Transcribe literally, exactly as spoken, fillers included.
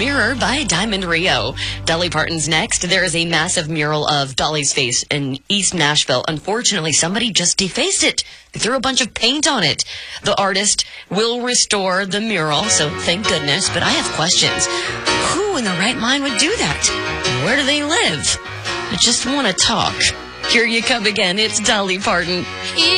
Mirror by Diamond Rio. Dolly Parton's next. There is a massive mural of Dolly's face in East Nashville. Unfortunately, somebody just defaced it. They threw a bunch of paint on it. The artist will restore the mural, so thank goodness. But I have questions. Who in their right mind would do that? Where do they live? I just want to talk. Here you come again. It's Dolly Parton.